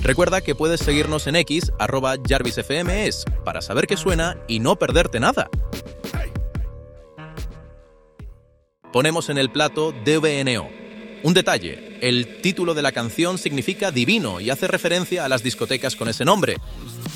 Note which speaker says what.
Speaker 1: Recuerda que puedes seguirnos en X, @JarvisFMES, para saber qué suena y no perderte nada. Ponemos en el plato DVNO. Un detalle, el título de la canción significa divino y hace referencia a las discotecas con ese nombre.